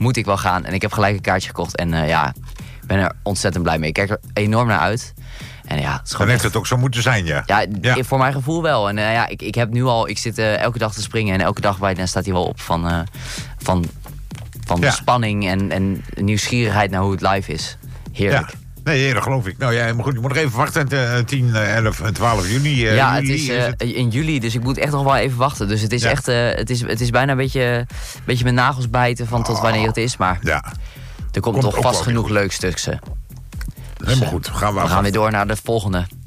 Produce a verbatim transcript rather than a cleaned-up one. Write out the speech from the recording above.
moet ik wel gaan. En ik heb gelijk een kaartje gekocht. En uh, ja, ik ben er ontzettend blij mee. Ik kijk er enorm naar uit. En ja, het is Dan heeft het ook zo moeten zijn, ja. Ja, ja. voor mijn gevoel wel. En uh, ja, ik, ik heb nu al, ik zit uh, elke dag te springen. En elke dag bijna staat hij wel op van, uh, van, van ja. de spanning en, en nieuwsgierigheid naar hoe het live is. Heerlijk. Ja. Nee, dat geloof ik. Nou ja, maar goed, je moet nog even wachten. tien, elf en twaalf juni. Uh, ja, juli, het is, uh, is het... in juli, dus ik moet echt nog wel even wachten. Dus het is ja. echt, uh, het is, het is bijna een beetje, een beetje met nagels bijten van tot wanneer het is. Maar ja. er komt, komt toch vast genoeg leuk stuks. Dus, helemaal goed. Gaan we, we gaan weer door naar de volgende.